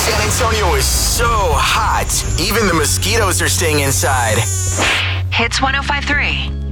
San Antonio is so hot. Even the mosquitoes are staying inside. Hits 105.3.